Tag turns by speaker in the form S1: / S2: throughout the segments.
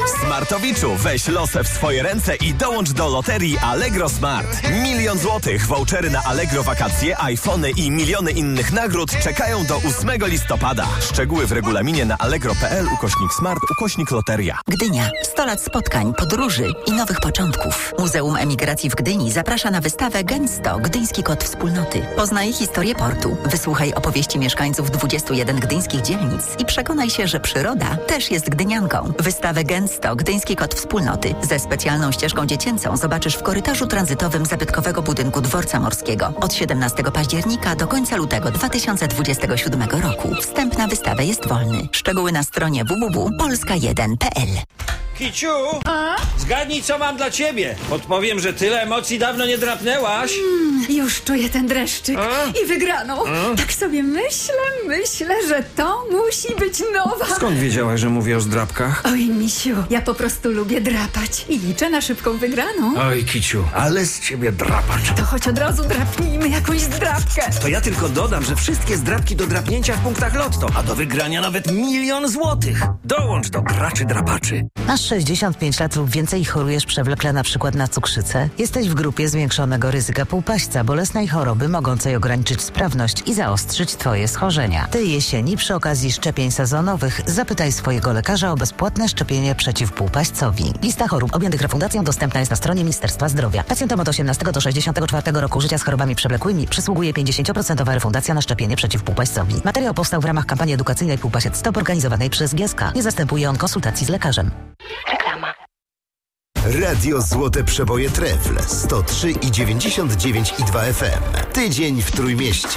S1: Smartowiczu, weź losę w swoje ręce i dołącz do loterii Allegro Smart. 1 000 000 złotych, vouchery na Allegro wakacje, iPhony i miliony innych nagród czekają do 8 listopada. Szczegóły w regulaminie na allegro.pl/smart/loteria.
S2: Gdynia. 100 lat spotkań, podróży i nowych początków. Muzeum Emigracji w Gdyni zaprasza na wystawę Gęsto, Gdyński Kod Wspólnoty. Poznaj historię portu, wysłuchaj opowieści mieszkańców 21 gdyńskich dzielnic i przekonaj się, że przyroda też jest gdynianką. Wystawę Gęsto, Gdyński Kod Wspólnoty ze specjalną ścieżką dziecięcą zobaczysz w korytarzu tranzytowym zabytkowego budynku Dworca Morskiego od 17 października do końca lutego 2027 roku. Wstęp na wystawę jest wolny. Szczegóły na stronie www.polska1.pl.
S3: Kiciu, zgadnij, co mam dla ciebie. Podpowiem, że tyle emocji dawno nie drapnęłaś.
S4: Już czuję ten dreszczyk i wygraną. Tak sobie myślę, że to musi być nowa.
S3: Skąd wiedziałaś, że mówię o zdrapkach?
S4: Oj, misiu, ja po prostu lubię drapać i liczę na szybką wygraną.
S3: Oj, Kiciu, ale z ciebie drapacz.
S4: To choć od razu drapnijmy jakąś zdrapkę.
S3: To ja tylko dodam, że wszystkie zdrapki do drapnięcia w punktach Lotto, a do wygrania nawet 1 000 000 złotych. Dołącz do graczy drapaczy.
S5: Masz 65 lat lub więcej i chorujesz przewlekle na przykład na cukrzycę? Jesteś w grupie zwiększonego ryzyka półpaśćca, bolesnej choroby mogącej ograniczyć sprawność i zaostrzyć Twoje schorzenia. Tej jesieni przy okazji szczepień sezonowych zapytaj swojego lekarza o bezpłatne szczepienie przeciw półpaśćcowi. Lista chorób objętych refundacją dostępna jest na stronie Ministerstwa Zdrowia. Pacjentom od 18 do 64 roku życia z chorobami przewlekłymi przysługuje 50% refundacja na szczepienie przeciw półpaśćcowi. Materiał powstał w ramach kampanii edukacyjnej Półpasiec Stop organizowanej przez GSK. Nie zastępuje on konsultacji z lekarzem.
S2: Reklama.
S6: Radio Złote Przeboje Trefl 103,99 i 2 FM. Tydzień w Trójmieście.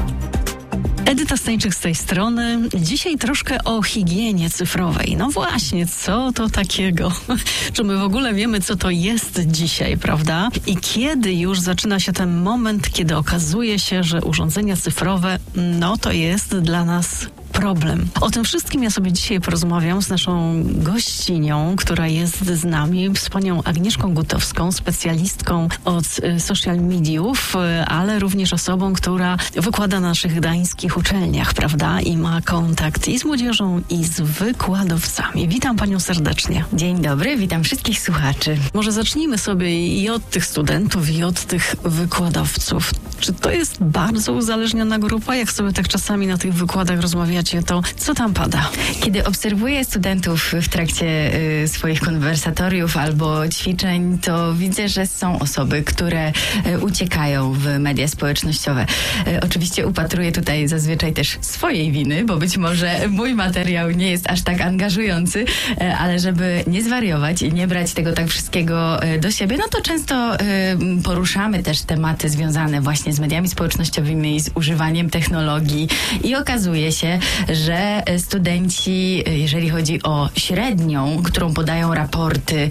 S7: Edyta Stańczyk z tej strony. Dzisiaj troszkę o higienie cyfrowej. No właśnie, co to takiego? Czy my w ogóle wiemy, co to jest dzisiaj, prawda? I kiedy już zaczyna się ten moment, kiedy okazuje się, że urządzenia cyfrowe, no to jest dla nas problem. O tym wszystkim ja sobie dzisiaj porozmawiam z naszą gościnią, która jest z nami, z panią Agnieszką Gutowską, specjalistką od social mediów, ale również osobą, która wykłada na naszych gdańskich uczelniach, prawda? I ma kontakt i z młodzieżą, i z wykładowcami. Witam panią serdecznie.
S8: Dzień dobry, witam wszystkich słuchaczy.
S7: Może zacznijmy sobie i od tych studentów, i od tych wykładowców. Czy to jest bardzo uzależniona grupa? Jak sobie tak czasami na tych wykładach rozmawiacie, to co tam pada?
S8: Kiedy obserwuję studentów w trakcie swoich konwersatoriów albo ćwiczeń, to widzę, że są osoby, które uciekają w media społecznościowe. Oczywiście upatruję tutaj zazwyczaj też swojej winy, bo być może mój materiał nie jest aż tak angażujący, ale żeby nie zwariować i nie brać tego tak wszystkiego do siebie, no to często poruszamy też tematy związane właśnie z mediami społecznościowymi, z używaniem technologii i okazuje się, że studenci, jeżeli chodzi o średnią, którą podają raporty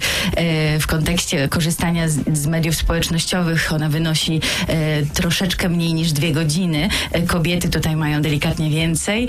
S8: w kontekście korzystania z mediów społecznościowych, ona wynosi troszeczkę mniej niż 2 godziny. Kobiety tutaj mają delikatnie więcej,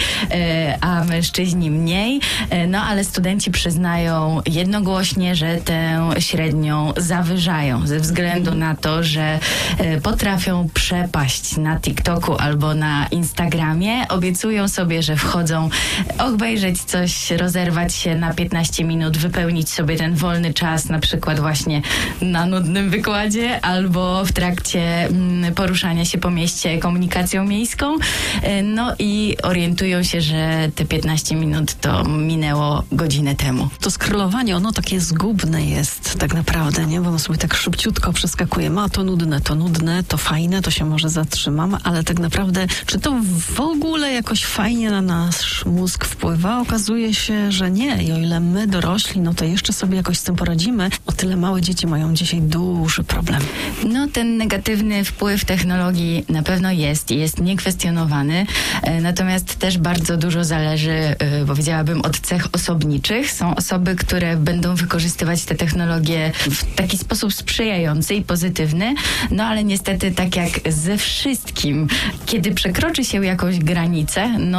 S8: a mężczyźni mniej. No ale studenci przyznają jednogłośnie, że tę średnią zawyżają ze względu na to, że potrafią przepaść na TikToku albo na Instagramie. Obiecują sobie, że wchodzą obejrzeć coś, rozerwać się na 15 minut, wypełnić sobie ten wolny czas, na przykład właśnie na nudnym wykładzie albo w trakcie poruszania się po mieście komunikacją miejską. No i orientują się, że te 15 minut to minęło godzinę temu.
S7: To scrollowanie, ono takie zgubne jest tak naprawdę, nie? Bo ono sobie tak szybciutko przeskakujemy, a to nudne, to fajne, to się może zatrzymam, ale tak naprawdę, czy to w ogóle jakoś fajnie na nasz mózg wpływa? Okazuje się, że nie. I o ile my dorośli, no to jeszcze sobie jakoś z tym poradzimy, o tyle małe dzieci mają dzisiaj duży problem.
S8: No ten negatywny wpływ technologii na pewno jest i jest niekwestionowany, natomiast też bardzo dużo zależy, powiedziałabym, od cech osobniczych. Są osoby, które będą wykorzystywać te technologie w taki sposób sprzyjający i pozytywny, no ale niestety tak jak ze wszystkim, kiedy przekroczy się jakąś granicę, no to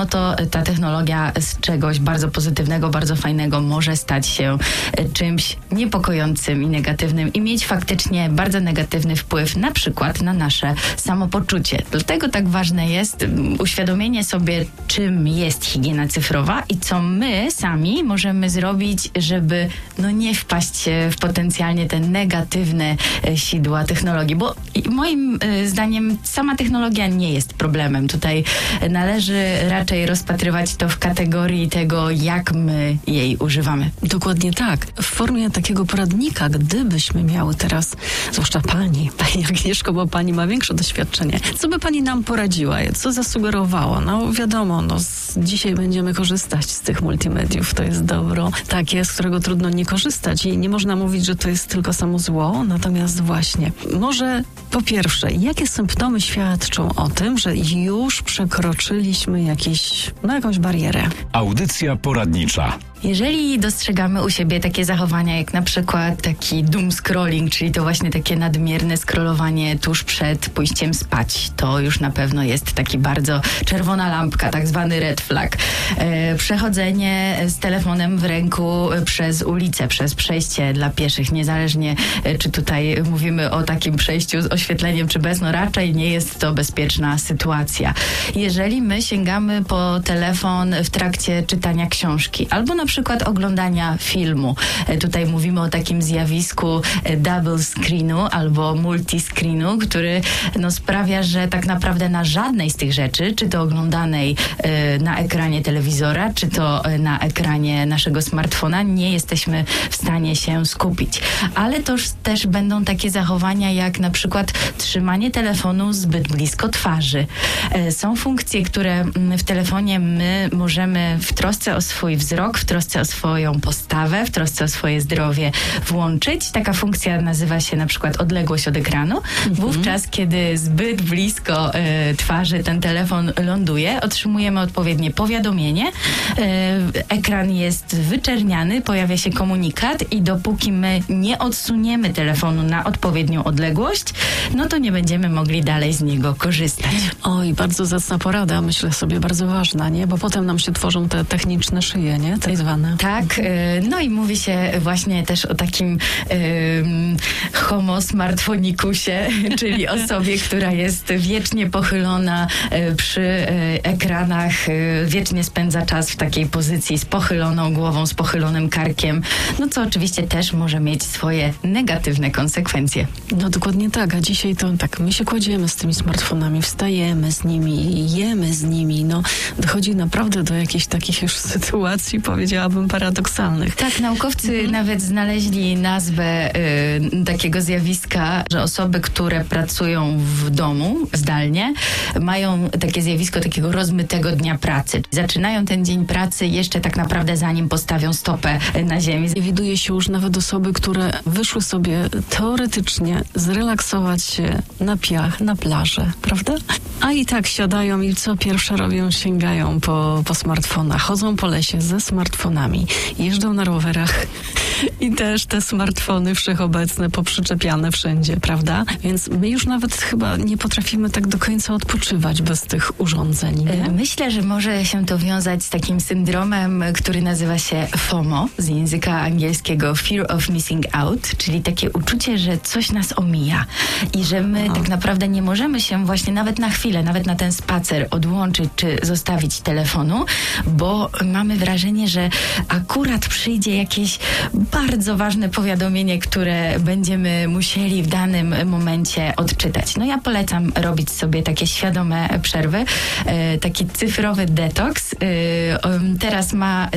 S8: ta technologia z czegoś bardzo pozytywnego, bardzo fajnego może stać się czymś niepokojącym i negatywnym i mieć faktycznie bardzo negatywny wpływ na przykład na nasze samopoczucie. Dlatego tak ważne jest uświadomienie sobie, czym jest higiena cyfrowa i co my sami możemy zrobić, żeby nie wpaść w potencjalnie te negatywne sidła technologii, bo moim zdaniem sama technologia nie jest problemem. Tutaj należy raczej rozpatrywać to w kategorii tego, jak my jej używamy.
S7: Dokładnie tak. W formie takiego poradnika, gdybyśmy miały teraz, zwłaszcza pani Agnieszko, bo pani ma większe doświadczenie, co by pani nam poradziła? Co zasugerowała? No wiadomo, dzisiaj będziemy korzystać z tych multimediów. To jest dobro takie, z którego trudno nie korzystać i nie można mówić, że to jest tylko samo zło, natomiast właśnie, może po pierwsze, jakie symptomy świadczą o tym, że już przekroczyliśmy jakąś barierę?
S9: Audycja poradnicza.
S8: Jeżeli dostrzegamy u siebie takie zachowania, jak na przykład taki doom scrolling, czyli to właśnie takie nadmierne scrollowanie tuż przed pójściem spać, to już na pewno jest taki bardzo czerwona lampka, tak zwany red flag. Przechodzenie z telefonem w ręku przez ulicę, przez przejście dla pieszych, niezależnie czy tutaj mówimy o takim przejściu z oświetleniem czy bez, raczej nie jest to bezpieczna sytuacja. Jeżeli my sięgamy po telefon w trakcie czytania książki albo na przykład oglądania filmu. Tutaj mówimy o takim zjawisku double screenu albo multiscreenu, który sprawia, że tak naprawdę na żadnej z tych rzeczy, czy to oglądanej na ekranie telewizora, czy to na ekranie naszego smartfona, nie jesteśmy w stanie się skupić. Ale to też będą takie zachowania jak na przykład trzymanie telefonu zbyt blisko twarzy. Są funkcje, które w telefonie my możemy w trosce o swój wzrok, w trosce o swoją postawę, w trosce o swoje zdrowie włączyć. Taka funkcja nazywa się na przykład odległość od ekranu. Wówczas, kiedy zbyt blisko twarzy ten telefon ląduje, otrzymujemy odpowiednie powiadomienie. Ekran jest wyczerniany, pojawia się komunikat i dopóki my nie odsuniemy telefonu na odpowiednią odległość, to nie będziemy mogli dalej z niego korzystać.
S7: Oj, bardzo zacna porada, myślę sobie, bardzo ważna, nie? Bo potem nam się tworzą te techniczne szyje, nie? Tak zwane.
S8: Tak, i mówi się właśnie też o takim homo smartfonikusie, czyli osobie, która jest wiecznie pochylona przy ekranach, wiecznie spędza czas w takiej pozycji z pochyloną głową, z pochylonym karkiem, co oczywiście też może mieć swoje negatywne konsekwencje.
S7: Dokładnie tak, a dzisiaj to tak, my się kładziemy z tymi smartfonami, wstajemy z nimi, jemy z nimi, dochodzi naprawdę do jakichś takich już sytuacji, powiedziałabym, paradoksalnych.
S8: Tak, naukowcy nawet znaleźli nazwę takiego zjawiska, że osoby, które pracują w domu zdalnie, mają takie zjawisko takiego rozmytego dnia pracy. Zaczynają ten dzień pracy jeszcze tak naprawdę zanim postawią stopę na ziemi.
S7: Widuje się już nawet osoby, które wyszły sobie teoretycznie zrelaksować się na piach, na plaży, prawda? A i tak siadają i co pierwsze robią, sięgają po smartfonach, chodzą po lesie ze smartfonami, jeżdżą na rowerach i też te smartfony wszechobecne, poprzyczepiane wszędzie, prawda? Więc my już nawet chyba nie potrafimy tak do końca odpoczywać bez tych urządzeń, nie?
S8: Myślę, że może się to wiązać z takim syndromem, który nazywa się FOMO, z języka angielskiego Fear of Missing Out, czyli takie uczucie, że coś nas omija i że my tak naprawdę nie możemy się właśnie nawet na chwilę, nawet na ten spacer odłączyć czy zostawić telefonu, bo mamy wrażenie, że akurat przyjdzie jakieś bardzo ważne powiadomienie, które będziemy musieli w danym momencie odczytać. Ja polecam robić sobie takie świadome przerwy, taki cyfrowy detoks. Teraz ma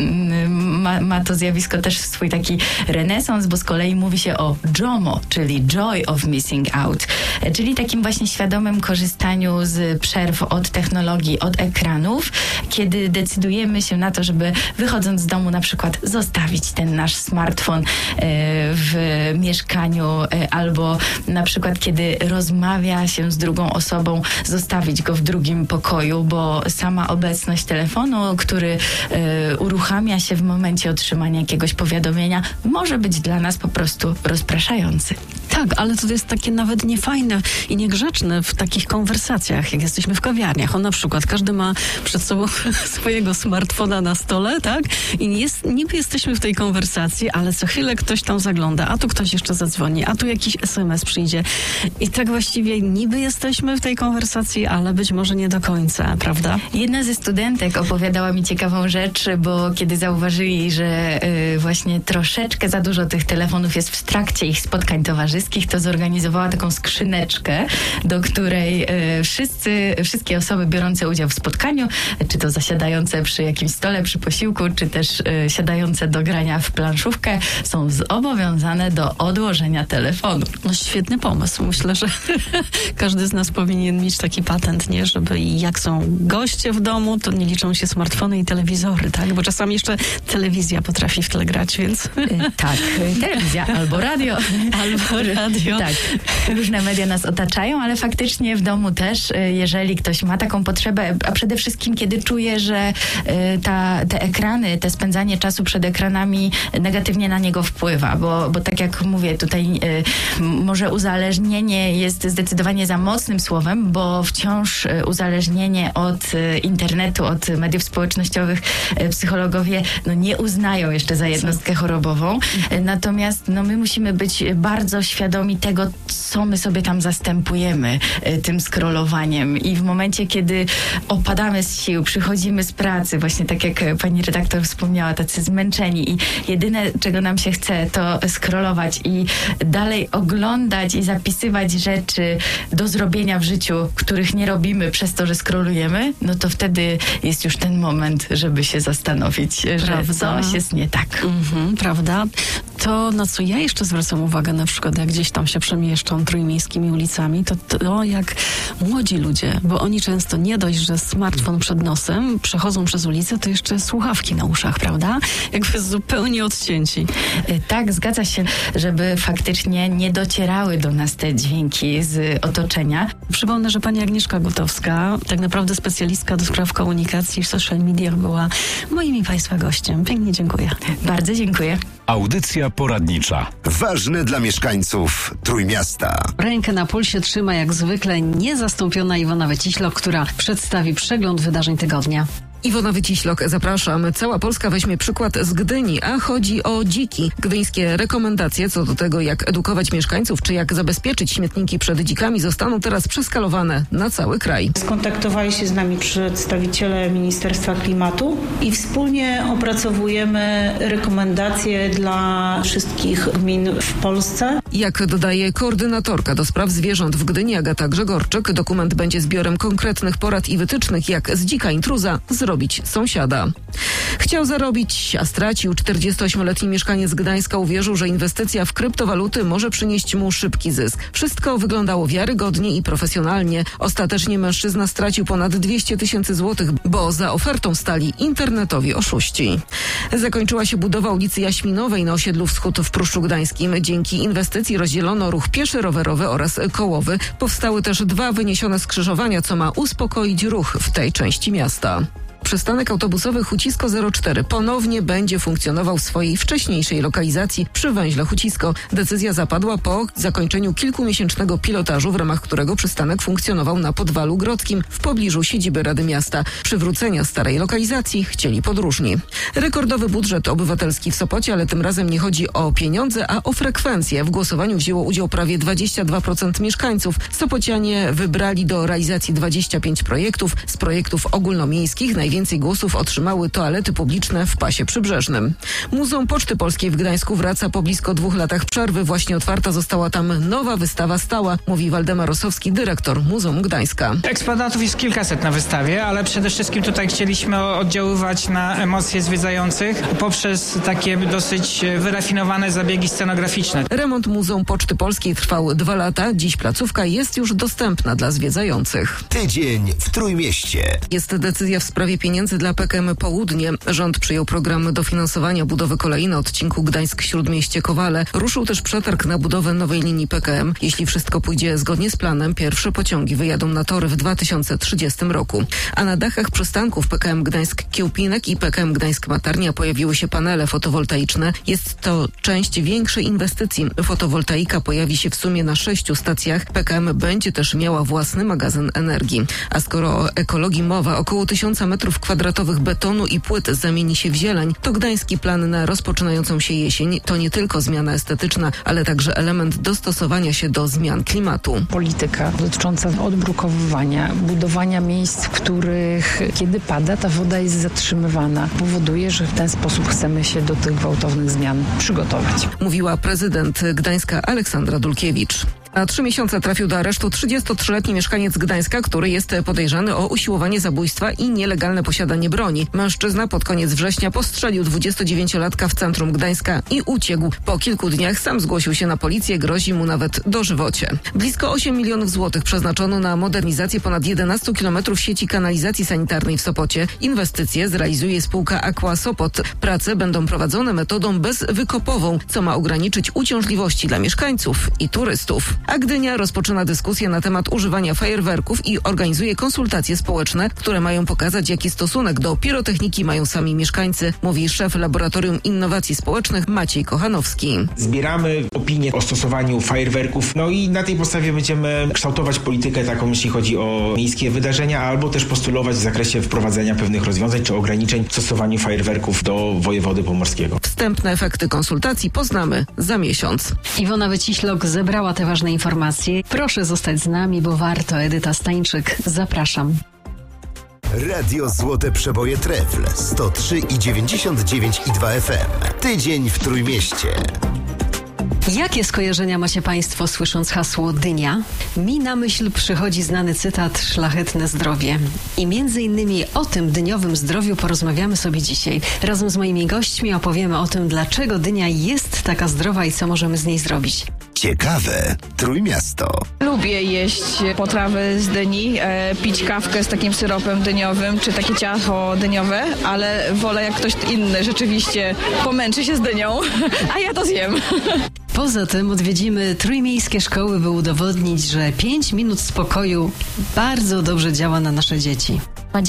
S8: to zjawisko też swój taki renesans, bo z kolei mówi się o JOMO, czyli Joy of Missing Out, czyli takim właśnie świadomym korzystaniu z przerw od technologii, od ekranów, kiedy decydujemy się na to, żeby wychodząc z domu na przykład zostawić ten nasz smartfon w mieszkaniu albo na przykład kiedy rozmawia się z drugą osobą, zostawić go w drugim pokoju, bo sama obecność telefonu, który uruchamia się w momencie otrzymania jakiegoś powiadomienia, może być dla nas po prostu rozpraszający.
S7: Tak, ale to jest takie nawet niefajne i niegrzeczne w takich konwersacjach, jak jesteśmy w kawiarniach. Na przykład każdy ma przed sobą swojego smartfona na stole, tak? I niby jesteśmy w tej konwersacji, ale co chwilę ktoś tam zagląda, a tu ktoś jeszcze zadzwoni, a tu jakiś SMS przyjdzie. I tak właściwie niby jesteśmy w tej konwersacji, ale być może nie do końca, prawda?
S8: Jedna ze studentek opowiadała mi ciekawą rzecz, bo kiedy zauważyli, że właśnie troszeczkę za dużo tych telefonów jest w trakcie ich spotkań towarzyskich, to zorganizowała taką skrzyneczkę, do której wszystkie osoby biorące udział w spotkaniu, czy to zasiadające przy jakimś stole, przy posiłku, czy też siadające do grania w planszówkę, są zobowiązane do odłożenia telefonu.
S7: No świetny pomysł. Myślę, że każdy z nas powinien mieć taki patent, nie? Żeby jak są goście w domu, to nie liczą się smartfony i telewizory, tak? Bo czasami jeszcze telewizja potrafi w tle grać, więc...
S8: Tak, telewizja albo radio.
S7: Albo radio.
S8: Tak, różne media nas otaczają, ale faktycznie w domu też, jeżeli ktoś ma taką potrzebę, a przede wszystkim kiedy czuje, że te ekrany, te spędzanie czasu przed ekranami negatywnie na niego wpływa, bo tak jak mówię, tutaj może uzależnienie jest zdecydowanie za mocnym słowem, bo wciąż uzależnienie od internetu, od mediów społecznościowych psychologowie nie uznają jeszcze za jednostkę chorobową. Natomiast my musimy być bardzo świadomi tego, co my sobie tam zastępujemy tym scrollowaniem. I w momencie, kiedy opadamy z sił, przychodzimy z pracy, właśnie tak jak pani redaktor wspomniała, tacy zmęczeni i jedyne, czego nam się chce, to scrollować i dalej oglądać i zapisywać rzeczy do zrobienia w życiu, których nie robimy przez to, że scrollujemy, no to wtedy jest już ten moment, żeby się zastanowić, że coś jest nie tak.
S7: Prawda? To, na co ja jeszcze zwracam uwagę, na przykład jak gdzieś tam się przemieszczą trójmiejskimi ulicami, to jak młodzi ludzie, bo oni często nie dość, że smartfon przed nosem, przechodzą przez ulicę, to jeszcze słuchawki na uszach, prawda? Jakby zupełnie odcięci.
S8: Tak, zgadza się, żeby faktycznie nie docierały do nas te dźwięki z otoczenia.
S7: Przypomnę, że pani Agnieszka Gutowska, tak naprawdę specjalistka do spraw komunikacji w social mediach, była moim i państwa gościem. Pięknie dziękuję.
S8: Bardzo dziękuję.
S9: Audycja poradnicza.
S6: Ważne dla mieszkańców Trójmiasta.
S7: Rękę na pulsie trzyma jak zwykle niezastąpiona Iwona Wyciślok, która przedstawi przegląd wydarzeń tygodnia.
S10: Iwona Wyciślok, zapraszam. Cała Polska weźmie przykład z Gdyni, a chodzi o dziki. Gdyńskie rekomendacje co do tego, jak edukować mieszkańców, czy jak zabezpieczyć śmietniki przed dzikami, zostaną teraz przeskalowane na cały kraj.
S11: Skontaktowali się z nami przedstawiciele Ministerstwa Klimatu i wspólnie opracowujemy rekomendacje dla wszystkich gmin w Polsce.
S10: Jak dodaje koordynatorka do spraw zwierząt w Gdyni Agata Grzegorczyk, dokument będzie zbiorem konkretnych porad i wytycznych, jak z dzika intruza zrobić sąsiada. Chciał zarobić, a stracił. 48-letni mieszkaniec Gdańska uwierzył, że inwestycja w kryptowaluty może przynieść mu szybki zysk. Wszystko wyglądało wiarygodnie i profesjonalnie. Ostatecznie mężczyzna stracił ponad 200 000 złotych, bo za ofertą stali internetowi oszuści. Zakończyła się budowa ulicy Jaśminowej na osiedlu Wschód w Pruszczu Gdańskim. Dzięki inwestycji rozdzielono ruch pieszy, rowerowy oraz kołowy. Powstały też 2 wyniesione skrzyżowania, co ma uspokoić ruch w tej części miasta. Przystanek autobusowy Hucisko 04 ponownie będzie funkcjonował w swojej wcześniejszej lokalizacji przy węźle Hucisko. Decyzja zapadła po zakończeniu kilkumiesięcznego pilotażu, w ramach którego przystanek funkcjonował na Podwalu Grodzkim w pobliżu siedziby Rady Miasta. Przywrócenia starej lokalizacji chcieli podróżni. Rekordowy budżet obywatelski w Sopocie, ale tym razem nie chodzi o pieniądze, a o frekwencję. W głosowaniu wzięło udział prawie 22% mieszkańców. Sopocianie wybrali do realizacji 25 projektów. Z projektów ogólnomiejskich najwięcej głosów otrzymały toalety publiczne w pasie przybrzeżnym. Muzeum Poczty Polskiej w Gdańsku wraca po blisko 2 latach przerwy. Właśnie otwarta została tam nowa wystawa stała, mówi Waldemar Rosowski, dyrektor Muzeum Gdańska.
S12: Eksponatów jest kilkaset na wystawie, ale przede wszystkim tutaj chcieliśmy oddziaływać na emocje zwiedzających poprzez takie dosyć wyrafinowane zabiegi scenograficzne.
S10: Remont Muzeum Poczty Polskiej trwał 2 lata. Dziś placówka jest już dostępna dla zwiedzających.
S6: Tydzień w Trójmieście.
S10: Jest decyzja w sprawie pieniędzy pieniędzy dla PKM Południe. Rząd przyjął program dofinansowania budowy kolei na odcinku Gdańsk-Śródmieście-Kowale. Ruszył też przetarg na budowę nowej linii PKM. Jeśli wszystko pójdzie zgodnie z planem, pierwsze pociągi wyjadą na tory w 2030 roku. A na dachach przystanków PKM Gdańsk-Kiełpinek i PKM Gdańsk-Matarnia pojawiły się panele fotowoltaiczne. Jest to część większej inwestycji. Fotowoltaika pojawi się w sumie na 6 stacjach. PKM będzie też miała własny magazyn energii. A skoro o ekologii mowa, około 1000 m2 betonu i płyt zamieni się w zieleń, to gdański plan na rozpoczynającą się jesień to nie tylko zmiana estetyczna, ale także element dostosowania się do zmian klimatu.
S13: Polityka dotycząca odbrukowywania, budowania miejsc, w których kiedy pada, ta woda jest zatrzymywana, powoduje, że w ten sposób chcemy się do tych gwałtownych zmian przygotować.
S10: Mówiła prezydent Gdańska Aleksandra Dulkiewicz. Na 3 miesiące trafił do aresztu 33-letni mieszkaniec Gdańska, który jest podejrzany o usiłowanie zabójstwa i nielegalne posiadanie broni. Mężczyzna pod koniec września postrzelił 29-latka w centrum Gdańska i uciekł. Po kilku dniach sam zgłosił się na policję, grozi mu nawet dożywocie. Blisko 8 milionów złotych przeznaczono na modernizację ponad 11 kilometrów sieci kanalizacji sanitarnej w Sopocie. Inwestycje zrealizuje spółka Aqua Sopot. Prace będą prowadzone metodą bezwykopową, co ma ograniczyć uciążliwości dla mieszkańców i turystów. A Gdynia rozpoczyna dyskusję na temat używania fajerwerków i organizuje konsultacje społeczne, które mają pokazać, jaki stosunek do pirotechniki mają sami mieszkańcy, mówi szef Laboratorium Innowacji Społecznych Maciej Kochanowski.
S14: Zbieramy opinie o stosowaniu fajerwerków, i na tej podstawie będziemy kształtować politykę taką, jeśli chodzi o miejskie wydarzenia, albo też postulować w zakresie wprowadzenia pewnych rozwiązań czy ograniczeń w stosowaniu fajerwerków do wojewody pomorskiego.
S10: Wstępne efekty konsultacji poznamy za miesiąc.
S7: Iwona Wyciślok zebrała te ważne informacje. Proszę zostać z nami, bo warto. Edyta Stańczyk, zapraszam.
S6: Radio Złote Przeboje Trefl 103,99,2 FM. Tydzień w Trójmieście.
S7: Jakie skojarzenia macie Państwo, słysząc hasło dynia? Mi na myśl przychodzi znany cytat Szlachetne zdrowie. I między innymi o tym dyniowym zdrowiu porozmawiamy sobie dzisiaj. Razem z moimi gośćmi opowiemy o tym, dlaczego dynia jest taka zdrowa i co możemy z niej zrobić.
S6: Ciekawe Trójmiasto.
S15: Lubię jeść potrawy z dyni, pić kawkę z takim syropem dyniowym, czy takie ciasto dyniowe, ale wolę jak ktoś inny rzeczywiście pomęczy się z dynią, a ja to zjem.
S7: Poza tym odwiedzimy trójmiejskie szkoły, by udowodnić, że 5 minut spokoju bardzo dobrze działa na nasze dzieci.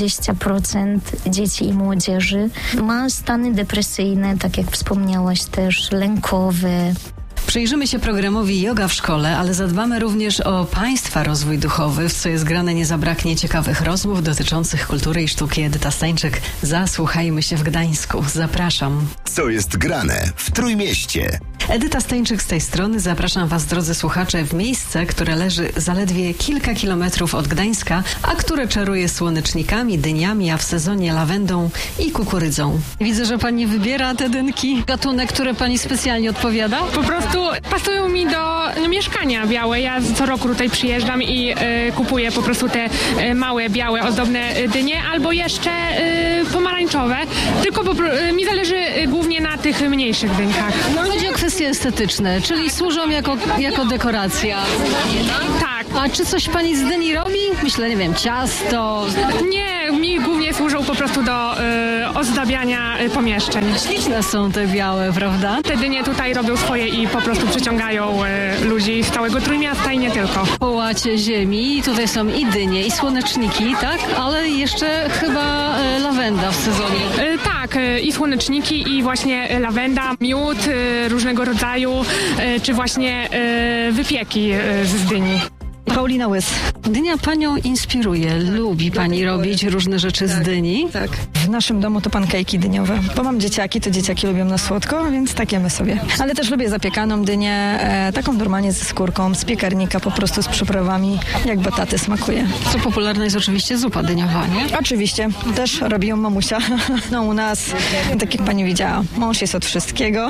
S16: 20% dzieci i młodzieży ma stany depresyjne, tak jak wspomniałaś też, lękowe.
S7: Przyjrzymy się programowi Yoga w szkole, ale zadbamy również o Państwa rozwój duchowy. W co jest grane nie zabraknie ciekawych rozmów dotyczących kultury i sztuki. Edyta Stańczyk, zasłuchajmy się w Gdańsku. Zapraszam.
S6: Co jest grane w Trójmieście?
S7: Edyta Stańczyk z tej strony. Zapraszam Was, drodzy słuchacze, w miejsce, które leży zaledwie kilka kilometrów od Gdańska, a które czaruje słonecznikami, dyniami, a w sezonie lawendą i kukurydzą. Widzę, że Pani wybiera te dynki. Gatunek, który Pani specjalnie odpowiada?
S17: Po prostu pasują mi do mieszkania białe. Ja co roku tutaj przyjeżdżam i kupuję po prostu te małe, białe, ozdobne dynie, albo jeszcze pomarańczowe. Tylko mi zależy głównie na tych mniejszych dynkach.
S7: Chodzi o kwestie estetyczne, czyli służą jako dekoracja.
S17: Tak.
S7: A czy coś Pani z dyni robi? Myślę, nie wiem, ciasto?
S17: Nie, mi głównie służą po prostu do ozdabiania pomieszczeń.
S7: Śliczne są te białe, prawda?
S17: Te dynie tutaj robią swoje i po prostu przyciągają ludzi z całego Trójmiasta i nie tylko.
S7: Po łacie ziemi tutaj są i dynie, i słoneczniki, tak? Ale jeszcze chyba lawenda w sezonie.
S17: Tak, i słoneczniki, i właśnie lawenda, miód różnego rodzaju, czy właśnie wypieki z dyni.
S7: Paulina Łys. Dynia Panią inspiruje. Lubi Pani robić różne rzeczy z dyni?
S18: Tak. W naszym domu to pankejki dyniowe. Bo mam dzieciaki, to dzieciaki lubią na słodko, więc tak jemy sobie. Ale też lubię zapiekaną dynię, taką normalnie ze skórką, z piekarnika, po prostu z przyprawami, jak bataty smakuje.
S7: Co popularna jest oczywiście zupa dyniowa, nie?
S18: Oczywiście. Też robi ją mamusia. No u nas, tak jak Pani widziała, mąż jest od wszystkiego.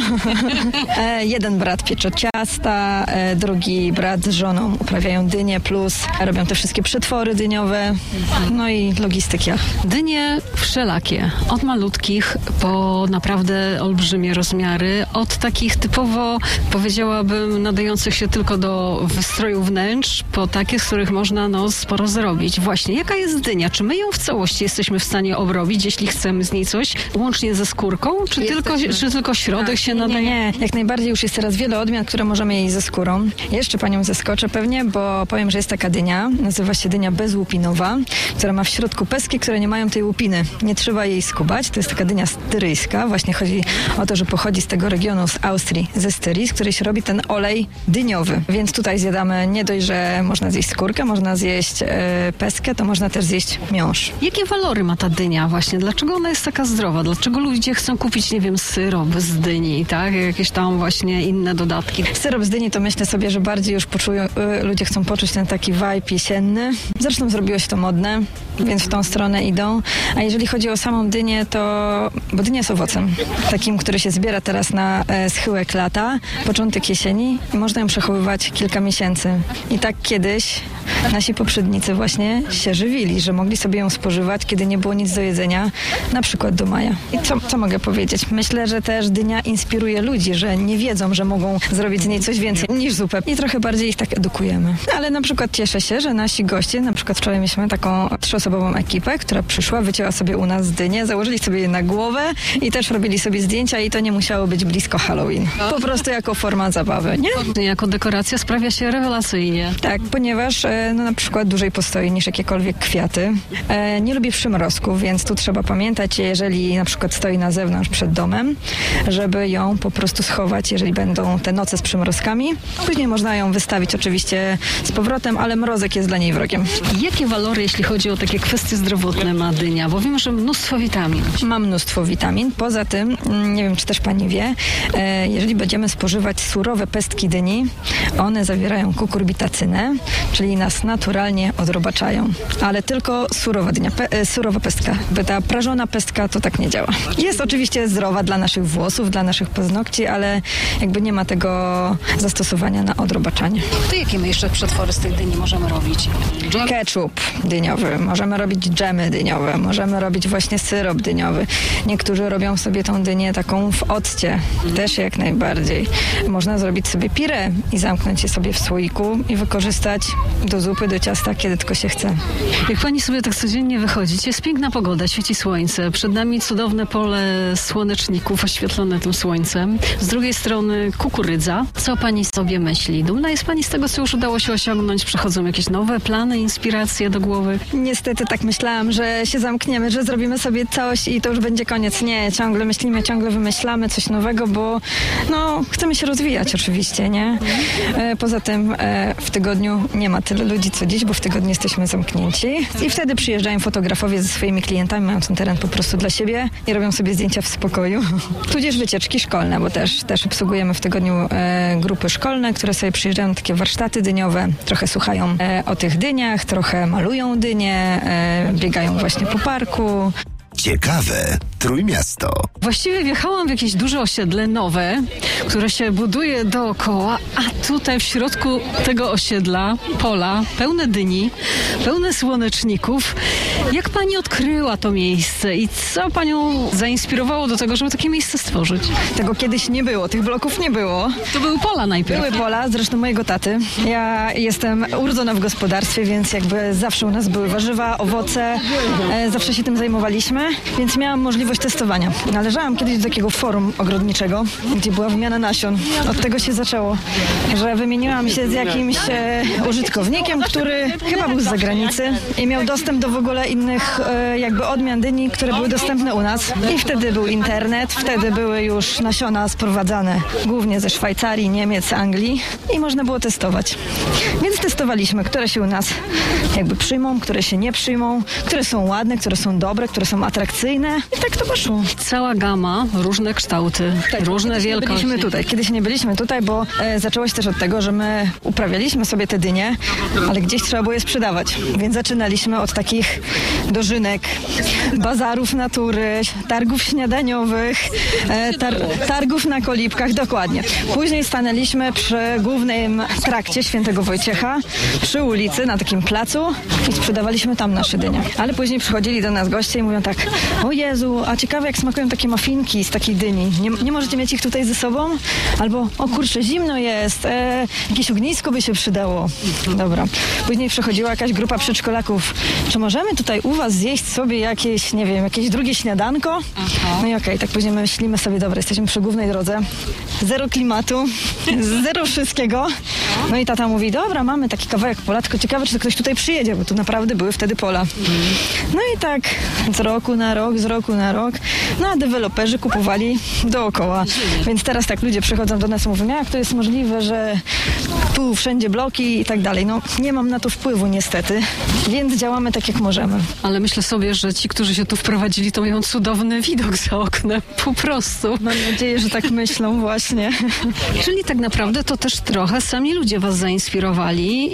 S18: Jeden brat piecze ciasta, drugi brat z żoną uprawiają dynię, plus robią mają te wszystkie przetwory dyniowe, no i logistyka.
S7: Dynie wszelakie, od malutkich po naprawdę olbrzymie rozmiary, od takich typowo, powiedziałabym, nadających się tylko do wystroju wnętrz, po takie, z których można sporo zrobić. Właśnie, jaka jest dynia? Czy my ją w całości jesteśmy w stanie obrobić, jeśli chcemy z niej coś, łącznie ze skórką, czy tylko środek się nadaje?
S18: Nie, jak najbardziej już jest teraz wiele odmian, które możemy jeść ze skórą. Jeszcze panią zaskoczę pewnie, bo powiem, że jest taka dynia, nazywa się dynia bezłupinowa, która ma w środku pestki, które nie mają tej łupiny. Nie trzeba jej skubać, to jest taka dynia styryjska. Właśnie chodzi o to, że pochodzi z tego regionu, z Austrii, ze Styrii, z której się robi ten olej dyniowy. Więc tutaj zjadamy nie dość, że można zjeść skórkę, można zjeść pestkę, to można też zjeść miąższ.
S7: Jakie walory ma ta dynia właśnie? Dlaczego ona jest taka zdrowa? Dlaczego ludzie chcą kupić, nie wiem, syrop z dyni, tak? Jakieś tam właśnie inne dodatki.
S18: Syrop z dyni to myślę sobie, że bardziej już ludzie chcą poczuć ten taki vibe jesienny. Zresztą zrobiło się to modne, więc w tą stronę idą. A jeżeli chodzi o samą dynię, bo dynia jest owocem, takim, który się zbiera teraz na schyłek lata, początek jesieni i można ją przechowywać kilka miesięcy. I tak kiedyś nasi poprzednicy właśnie się żywili, że mogli sobie ją spożywać, kiedy nie było nic do jedzenia, na przykład do maja. I co mogę powiedzieć? Myślę, że też dynia inspiruje ludzi, że nie wiedzą, że mogą zrobić z niej coś więcej niż zupę i trochę bardziej ich tak edukujemy. Ale na przykład cieszę się, że nasi goście, na przykład wczoraj mieliśmy taką 3-osobową ekipę, która przyszła, wycięła sobie u nas dynię, założyli sobie je na głowę i też robili sobie zdjęcia i to nie musiało być blisko Halloween. Po prostu jako forma zabawy, nie?
S7: Jako dekoracja sprawia się rewelacyjnie.
S18: Tak, ponieważ na przykład dłużej postoi niż jakiekolwiek kwiaty. Nie lubię przymrozków, więc tu trzeba pamiętać, jeżeli na przykład stoi na zewnątrz przed domem, żeby ją po prostu schować, jeżeli będą te noce z przymrozkami. Później można ją wystawić oczywiście z powrotem, ale mrozek jest dla niej wrogiem.
S7: Jakie walory, jeśli chodzi o takie kwestie zdrowotne, ma dynia? Bo wiem, że mnóstwo witamin.
S18: Ma mnóstwo witamin. Poza tym, nie wiem, czy też pani wie, jeżeli będziemy spożywać surowe pestki dyni, one zawierają kukurbitacynę, czyli nas naturalnie odrobaczają. Ale tylko surowa dynia, surowa pestka. By ta prażona pestka to tak nie działa. Jest oczywiście zdrowa dla naszych włosów, dla naszych paznokci, ale jakby nie ma tego zastosowania na odrobaczanie.
S7: To jakie my jeszcze przetwory z tej dyni możemy robić?
S18: Ketchup dyniowy, możemy robić dżemy dyniowe, możemy robić właśnie syrop dyniowy. Niektórzy robią sobie tą dynię taką w occie, też jak najbardziej. Można zrobić sobie pire i zamknąć je sobie w słoiku i wykorzystać do zupy, do ciasta, kiedy tylko się chce.
S7: Jak pani sobie tak codziennie wychodzicie, jest piękna pogoda, świeci słońce, przed nami cudowne pole słoneczników oświetlone tym słońcem, z drugiej strony kukurydza. Co pani sobie myśli? Dumna jest pani z tego, co już udało się osiągnąć? Przychodzą jakieś nowe plany, inspiracje do głowy?
S18: Niestety tak myślałam, że się zamkniemy, że zrobimy sobie coś i to już będzie koniec. Nie, ciągle myślimy, ciągle wymyślamy coś nowego, bo chcemy się rozwijać oczywiście, nie? Poza tym w tygodniu nie ma tyle ludzi co dziś, bo w tygodniu jesteśmy zamknięci i wtedy przyjeżdżają fotografowie ze swoimi klientami, mają ten teren po prostu dla siebie i robią sobie zdjęcia w spokoju. Tudzież wycieczki szkolne, bo też obsługujemy w tygodniu grupy szkolne, które sobie przyjeżdżają na takie warsztaty dyniowe, trochę słuchają o tych dyniach, trochę malują dynie, biegają właśnie po parku.
S6: Ciekawe Trójmiasto.
S7: Właściwie wjechałam w jakieś duże osiedle nowe, które się buduje dookoła, a tutaj w środku tego osiedla pola pełne dyni, pełne słoneczników. Jak pani odkryła to miejsce i co panią zainspirowało do tego, żeby takie miejsce stworzyć?
S18: Tego kiedyś nie było, tych bloków nie było.
S7: To były pola najpierw.
S18: Były pola, zresztą mojego taty. Ja jestem urodzona w gospodarstwie, więc jakby zawsze u nas były warzywa, owoce, zawsze się tym zajmowaliśmy, więc miałam możliwość testowania. Należałam kiedyś do takiego forum ogrodniczego, gdzie była wymiana nasion. Od tego się zaczęło, że wymieniłam się z jakimś użytkownikiem, który chyba był z zagranicy i miał dostęp do w ogóle innych jakby odmian dyni, które były dostępne u nas. I wtedy był internet, wtedy były już nasiona sprowadzane głównie ze Szwajcarii, Niemiec, Anglii i można było testować. Więc testowaliśmy, które się u nas jakby przyjmą, które się nie przyjmą, które są ładne, które są dobre, które są atrakcyjne. I tak to poszło.
S7: Cała gama, różne kształty, różne wielkości.
S18: Kiedyś nie byliśmy tutaj, bo zaczęło się też od tego, że my uprawialiśmy sobie te dynie, ale gdzieś trzeba było je sprzedawać. Więc zaczynaliśmy od takich dożynek, bazarów natury, targów śniadaniowych, targów na kolibkach, dokładnie. Później stanęliśmy przy głównym trakcie Świętego Wojciecha, przy ulicy, na takim placu i sprzedawaliśmy tam nasze dynie. Ale później przychodzili do nas goście i mówią tak: o Jezu, a ciekawe jak smakują takie muffinki z takiej dyni. Nie możecie mieć ich tutaj ze sobą? Albo, o kurczę, zimno jest, jakieś ognisko by się przydało. Dobra. Później przychodziła jakaś grupa przedszkolaków. Czy możemy tutaj u was zjeść sobie jakieś, nie wiem, jakieś drugie śniadanko? No i okej, tak później myślimy sobie, dobra, jesteśmy przy głównej drodze, zero klimatu, zero wszystkiego. No i tata mówi, dobra, mamy taki kawałek pola, tylko ciekawe, czy to ktoś tutaj przyjedzie, bo tu naprawdę były wtedy pola. No i tak z roku na rok, no a deweloperzy kupowali dookoła. Więc teraz tak ludzie przychodzą do nas i mówią, jak to jest możliwe, że tu wszędzie bloki i tak dalej. No nie mam na to wpływu niestety, więc działamy tak jak możemy.
S7: Ale myślę sobie, że ci, którzy się tu wprowadzili, to mają cudowny widok za oknem, po prostu.
S18: Mam nadzieję, że tak myślą właśnie.
S7: Czyli tak naprawdę to też trochę sami ludzie was zainspirowali.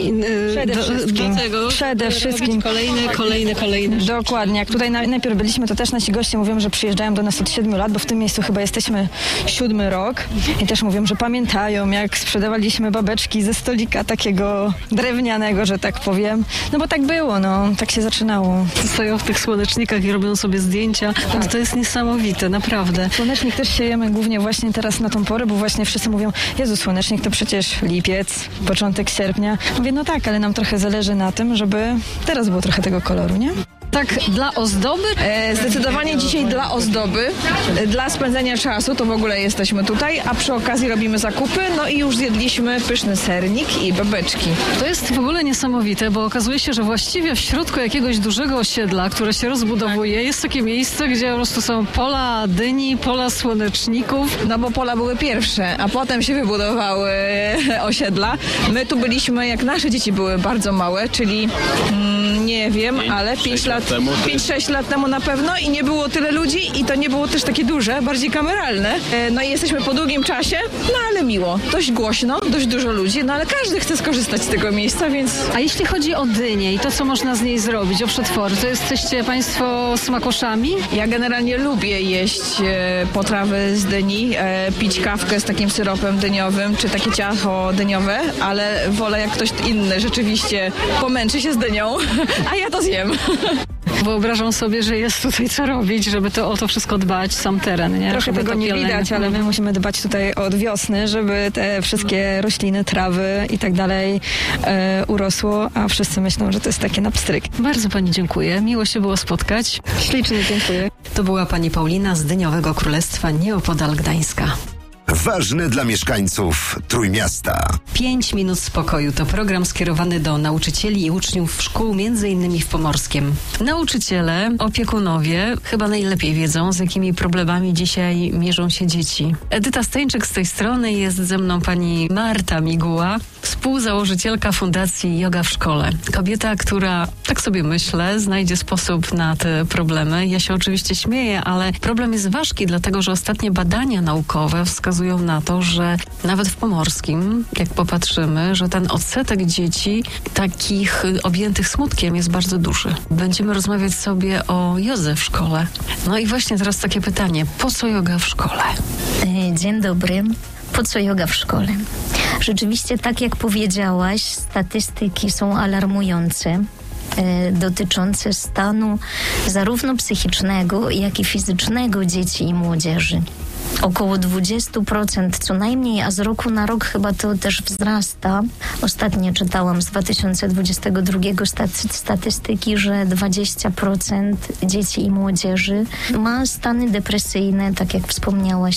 S18: Przede wszystkim.
S7: Kolejne.
S18: Dokładnie. Jak tutaj najpierw byliśmy, to też nasi goście mówią, że przyjeżdżają do nas od 7 lat, bo w tym miejscu chyba jesteśmy 7 rok. I też mówią, że pamiętają, jak sprzedawaliśmy babeczki ze stolika takiego drewnianego, że tak powiem. No bo tak było, no. Tak się zaczynało.
S7: Stoją w tych słonecznikach i robią sobie zdjęcia. Tak. To jest niesamowite, naprawdę.
S18: Słonecznik też siejemy głównie właśnie teraz na tą porę, bo właśnie wszyscy mówią, Jezu, słonecznik to przecież lipiec, początek sierpnia. Mówię, no tak, ale nam trochę zależy na tym, żeby teraz było trochę tego koloru, nie?
S7: Tak, dla ozdoby?
S15: Zdecydowanie dzisiaj dla ozdoby, dla spędzania czasu, to w ogóle jesteśmy tutaj, a przy okazji robimy zakupy, no i już zjedliśmy pyszny sernik i babeczki.
S7: To jest w ogóle niesamowite, bo okazuje się, że właściwie w środku jakiegoś dużego osiedla, które się rozbudowuje, jest takie miejsce, gdzie po prostu są pola dyni, pola słoneczników.
S15: No bo pola były pierwsze, a potem się wybudowały osiedla. My tu byliśmy, jak nasze dzieci były bardzo małe, czyli nie wiem, ale 5-6 lat temu na pewno i nie było tyle ludzi i to nie było też takie duże, bardziej kameralne. No i jesteśmy po długim czasie, no ale miło. Dość głośno, dość dużo ludzi, no ale każdy chce skorzystać z tego miejsca, więc...
S7: A jeśli chodzi o dynię i to, co można z niej zrobić, o przetwory, to jesteście państwo smakoszami?
S15: Ja generalnie lubię jeść potrawy z dyni, pić kawkę z takim syropem dyniowym, czy takie ciasto dyniowe, ale wolę jak ktoś inny rzeczywiście pomęczy się z dynią, a ja to zjem.
S7: Wyobrażam sobie, że jest tutaj co robić, żeby o to wszystko dbać, sam teren, nie?
S18: Trochę
S7: żeby
S18: tego nie widać, ale my musimy dbać tutaj od wiosny, żeby te wszystkie rośliny, trawy i tak dalej urosło, a wszyscy myślą, że to jest takie na pstryk.
S7: Bardzo pani dziękuję. Miło się było spotkać.
S18: Ślicznie dziękuję.
S7: To była pani Paulina z Dyniowego Królestwa nieopodal Gdańska.
S6: Ważne dla mieszkańców Trójmiasta.
S7: 5 minut spokoju to program skierowany do nauczycieli i uczniów szkół, m.in. w Pomorskiem. Nauczyciele, opiekunowie chyba najlepiej wiedzą, z jakimi problemami dzisiaj mierzą się dzieci. Edyta Stańczyk z tej strony, jest ze mną pani Marta Miguła, współzałożycielka Fundacji Yoga w Szkole. Kobieta, która, tak sobie myślę, znajdzie sposób na te problemy. Ja się oczywiście śmieję, ale problem jest ważki, dlatego że ostatnie badania naukowe wskazują na to, że nawet w Pomorskim, jak popatrzymy, że ten odsetek dzieci takich objętych smutkiem jest bardzo duży. Będziemy rozmawiać sobie o jodze w szkole. No i właśnie teraz takie pytanie, po co joga w szkole?
S16: Dzień dobry. Po co joga w szkole? Rzeczywiście, tak jak powiedziałaś, statystyki są alarmujące, dotyczące stanu zarówno psychicznego, jak i fizycznego dzieci i młodzieży. Około 20% co najmniej, a z roku na rok chyba to też wzrasta. Ostatnio czytałam z 2022 statystyki, że 20% dzieci i młodzieży ma stany depresyjne, tak jak wspomniałaś